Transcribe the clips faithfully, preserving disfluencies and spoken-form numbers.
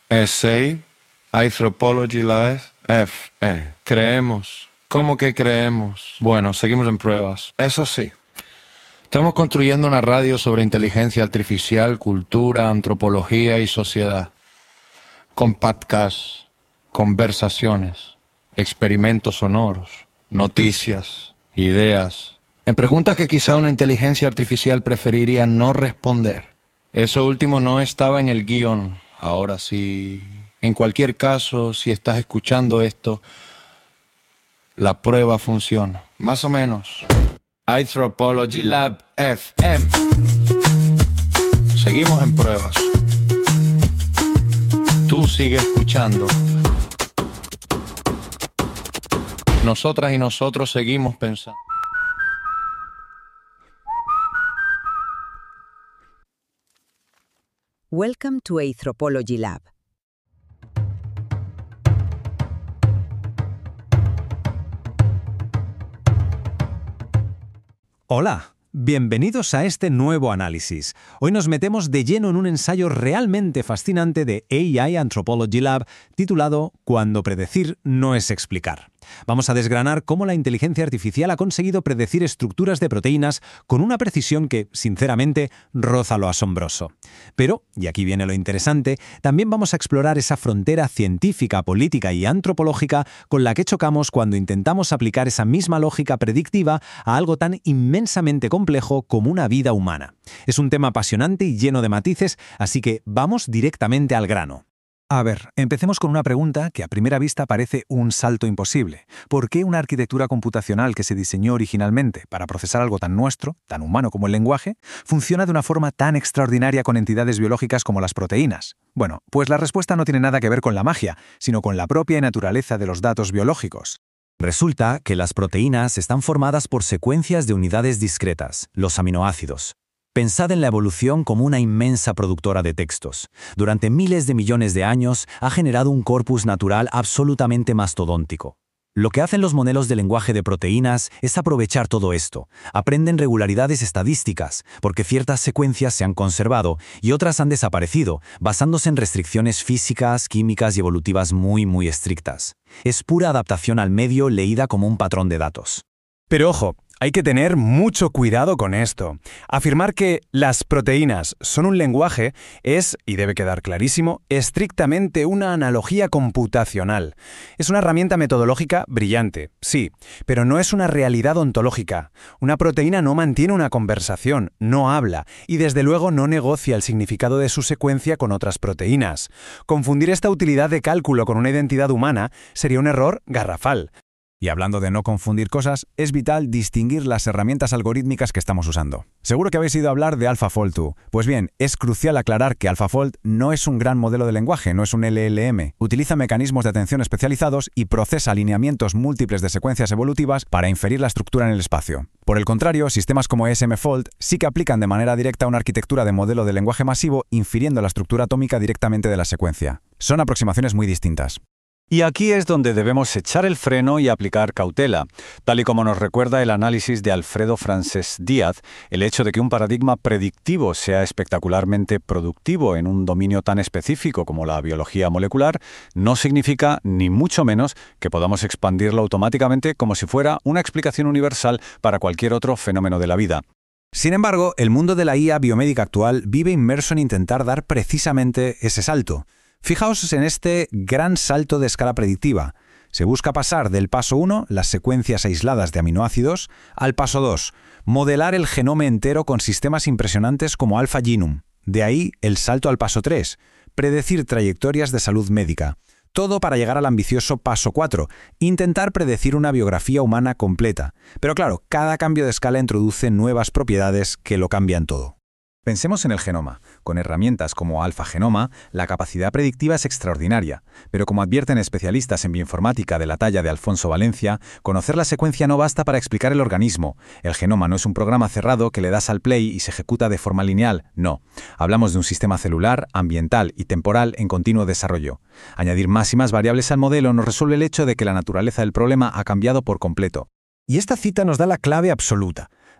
Essay, Anthropology Live, F. E. Creemos. ¿Cómo que creemos? Bueno, seguimos en pruebas. Eso sí. Estamos construyendo una radio sobre inteligencia artificial, cultura, antropología y sociedad. Con podcasts, conversaciones, experimentos sonoros, noticias, ideas. En preguntas que quizá una inteligencia artificial preferiría no responder. Eso último no estaba en el guión. Ahora sí. En cualquier caso, si estás escuchando esto, la prueba funciona. Más o menos. Anthropology Lab F M. Seguimos en pruebas. Tú sigues escuchando. Nosotras y nosotros seguimos pensando. Welcome to Anthropology Lab. Hola, bienvenidos a este nuevo análisis. Hoy nos metemos de lleno en un ensayo realmente fascinante de A I Anthropology Lab titulado Cuando predecir no es explicar. Vamos a desgranar cómo la inteligencia artificial ha conseguido predecir estructuras de proteínas con una precisión que, sinceramente, roza lo asombroso. Pero, y aquí viene lo interesante, también vamos a explorar esa frontera científica, política y antropológica con la que chocamos cuando intentamos aplicar esa misma lógica predictiva a algo tan inmensamente complejo como una vida humana. Es un tema apasionante y lleno de matices, así que vamos directamente al grano. A ver, empecemos con una pregunta que a primera vista parece un salto imposible. ¿Por qué una arquitectura computacional que se diseñó originalmente para procesar algo tan nuestro, tan humano como el lenguaje, funciona de una forma tan extraordinaria con entidades biológicas como las proteínas? Bueno, pues la respuesta no tiene nada que ver con la magia, sino con la propia naturaleza de los datos biológicos. Resulta que las proteínas están formadas por secuencias de unidades discretas, los aminoácidos. Pensad en la evolución como una inmensa productora de textos. Durante miles de millones de años ha generado un corpus natural absolutamente mastodóntico. Lo que hacen los modelos de lenguaje de proteínas es aprovechar todo esto. Aprenden regularidades estadísticas, porque ciertas secuencias se han conservado y otras han desaparecido, basándose en restricciones físicas, químicas y evolutivas muy, muy estrictas. Es pura adaptación al medio leída como un patrón de datos. Pero ojo, hay que tener mucho cuidado con esto. Afirmar que las proteínas son un lenguaje es, y debe quedar clarísimo, estrictamente una analogía computacional. Es una herramienta metodológica brillante, sí, pero no es una realidad ontológica. Una proteína no mantiene una conversación, no habla, y desde luego no negocia el significado de su secuencia con otras proteínas. Confundir esta utilidad de cálculo con una identidad humana sería un error garrafal. Y hablando de no confundir cosas, es vital distinguir las herramientas algorítmicas que estamos usando. Seguro que habéis oído hablar de AlphaFold dos. Pues bien, es crucial aclarar que AlphaFold no es un gran modelo de lenguaje, no es un L L M. Utiliza mecanismos de atención especializados y procesa alineamientos múltiples de secuencias evolutivas para inferir la estructura en el espacio. Por el contrario, sistemas como SMFold sí que aplican de manera directa una arquitectura de modelo de lenguaje masivo, infiriendo la estructura atómica directamente de la secuencia. Son aproximaciones muy distintas. Y aquí es donde debemos echar el freno y aplicar cautela. Tal y como nos recuerda el análisis de Alfredo Francés Díaz, el hecho de que un paradigma predictivo sea espectacularmente productivo en un dominio tan específico como la biología molecular no significa, ni mucho menos, que podamos expandirlo automáticamente como si fuera una explicación universal para cualquier otro fenómeno de la vida. Sin embargo, el mundo de la I A biomédica actual vive inmerso en intentar dar precisamente ese salto. Fijaos en este gran salto de escala predictiva. Se busca pasar del paso uno, las secuencias aisladas de aminoácidos, al paso dos, modelar el genoma entero con sistemas impresionantes como AlphaGenome. De ahí el salto al paso tres, predecir trayectorias de salud médica. Todo para llegar al ambicioso paso cuatro, intentar predecir una biografía humana completa. Pero claro, cada cambio de escala introduce nuevas propiedades que lo cambian todo. Pensemos en el genoma. Con herramientas como AlphaGenoma, la capacidad predictiva es extraordinaria, pero como advierten especialistas en bioinformática de la talla de Alfonso Valencia, conocer la secuencia no basta para explicar el organismo. El genoma no es un programa cerrado que le das al play y se ejecuta de forma lineal, no. Hablamos de un sistema celular, ambiental y temporal en continuo desarrollo. Añadir más y más variables al modelo nos resuelve el hecho de que la naturaleza del problema ha cambiado por completo. Y esta cita nos da la clave absoluta.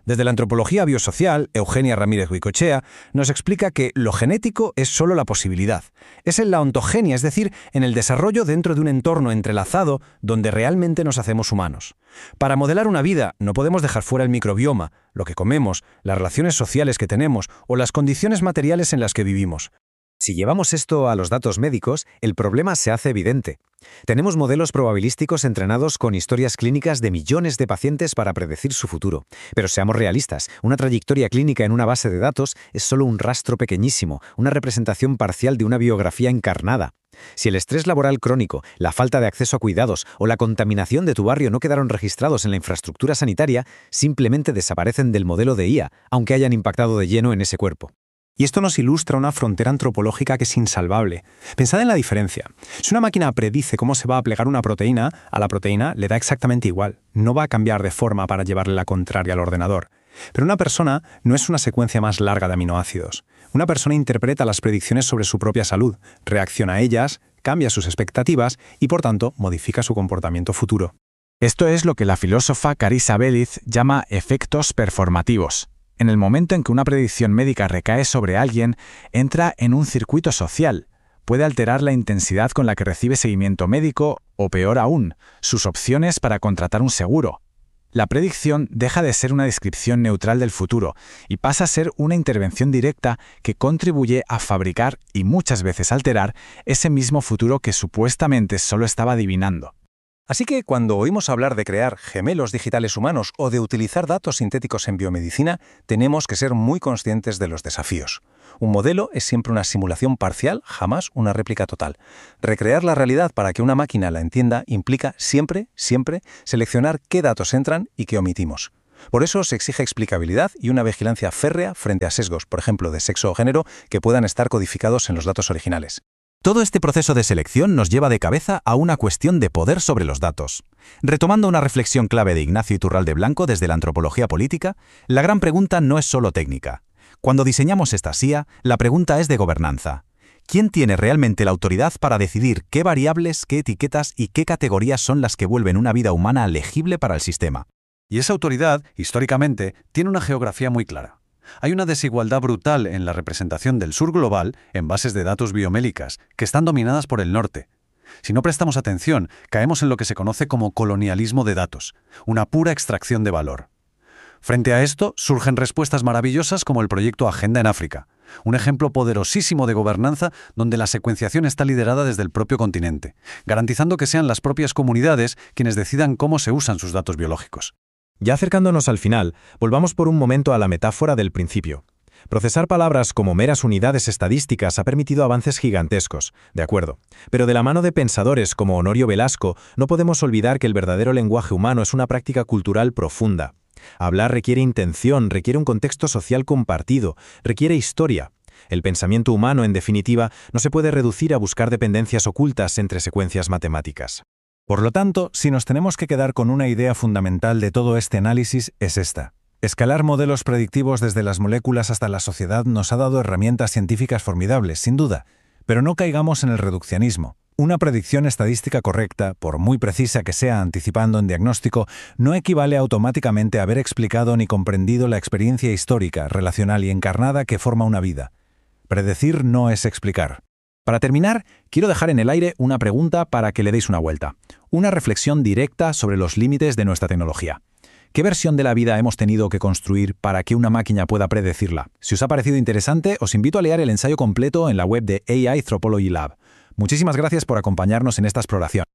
Desde la antropología biosocial, Eugenia Ramírez Huicochea nos explica que lo genético es solo la posibilidad. Es en la ontogenia, es decir, en el desarrollo dentro de un entorno entrelazado donde realmente nos hacemos humanos. Para modelar una vida no podemos dejar fuera el microbioma, lo que comemos, las relaciones sociales que tenemos o las condiciones materiales en las que vivimos. Si llevamos esto a los datos médicos, el problema se hace evidente. Tenemos modelos probabilísticos entrenados con historias clínicas de millones de pacientes para predecir su futuro. Pero seamos realistas, una trayectoria clínica en una base de datos es solo un rastro pequeñísimo, una representación parcial de una biografía encarnada. Si el estrés laboral crónico, la falta de acceso a cuidados o la contaminación de tu barrio no quedaron registrados en la infraestructura sanitaria, simplemente desaparecen del modelo de I A, aunque hayan impactado de lleno en ese cuerpo. Y esto nos ilustra una frontera antropológica que es insalvable. Pensad en la diferencia. Si una máquina predice cómo se va a plegar una proteína, a la proteína le da exactamente igual. No va a cambiar de forma para llevarle la contraria al ordenador. Pero una persona no es una secuencia más larga de aminoácidos. Una persona interpreta las predicciones sobre su propia salud, reacciona a ellas, cambia sus expectativas y, por tanto, modifica su comportamiento futuro. Esto es lo que la filósofa Carissa Belliz llama efectos performativos. En el momento en que una predicción médica recae sobre alguien, entra en un circuito social. Puede alterar la intensidad con la que recibe seguimiento médico o, peor aún, sus opciones para contratar un seguro. La predicción deja de ser una descripción neutral del futuro y pasa a ser una intervención directa que contribuye a fabricar y muchas veces alterar ese mismo futuro que supuestamente solo estaba adivinando. Así que cuando oímos hablar de crear gemelos digitales humanos o de utilizar datos sintéticos en biomedicina, tenemos que ser muy conscientes de los desafíos. Un modelo es siempre una simulación parcial, jamás una réplica total. Recrear la realidad para que una máquina la entienda implica siempre, siempre, seleccionar qué datos entran y qué omitimos. Por eso se exige explicabilidad y una vigilancia férrea frente a sesgos, por ejemplo, de sexo o género, que puedan estar codificados en los datos originales. Todo este proceso de selección nos lleva de cabeza a una cuestión de poder sobre los datos. Retomando una reflexión clave de Ignacio Iturralde Blanco desde la antropología política, la gran pregunta no es solo técnica. Cuando diseñamos esta S I A, la pregunta es de gobernanza. ¿Quién tiene realmente la autoridad para decidir qué variables, qué etiquetas y qué categorías son las que vuelven una vida humana legible para el sistema? Y esa autoridad, históricamente, tiene una geografía muy clara. Hay una desigualdad brutal en la representación del sur global en bases de datos biomélicas, que están dominadas por el norte. Si no prestamos atención, caemos en lo que se conoce como colonialismo de datos, una pura extracción de valor. Frente a esto, surgen respuestas maravillosas como el proyecto Agenda en África, un ejemplo poderosísimo de gobernanza donde la secuenciación está liderada desde el propio continente, garantizando que sean las propias comunidades quienes decidan cómo se usan sus datos biológicos. Ya acercándonos al final, volvamos por un momento a la metáfora del principio. Procesar palabras como meras unidades estadísticas ha permitido avances gigantescos, de acuerdo. Pero de la mano de pensadores como Honorio Velasco, no podemos olvidar que el verdadero lenguaje humano es una práctica cultural profunda. Hablar requiere intención, requiere un contexto social compartido, requiere historia. El pensamiento humano, en definitiva, no se puede reducir a buscar dependencias ocultas entre secuencias matemáticas. Por lo tanto, si nos tenemos que quedar con una idea fundamental de todo este análisis, es esta. Escalar modelos predictivos desde las moléculas hasta la sociedad nos ha dado herramientas científicas formidables, sin duda, pero no caigamos en el reduccionismo. Una predicción estadística correcta, por muy precisa que sea anticipando en diagnóstico, no equivale automáticamente a haber explicado ni comprendido la experiencia histórica, relacional y encarnada que forma una vida. Predecir no es explicar. Para terminar, quiero dejar en el aire una pregunta para que le deis una vuelta. Una reflexión directa sobre los límites de nuestra tecnología. ¿Qué versión de la vida hemos tenido que construir para que una máquina pueda predecirla? Si os ha parecido interesante, os invito a leer el ensayo completo en la web de A I Anthropology Lab. Muchísimas gracias por acompañarnos en esta exploración.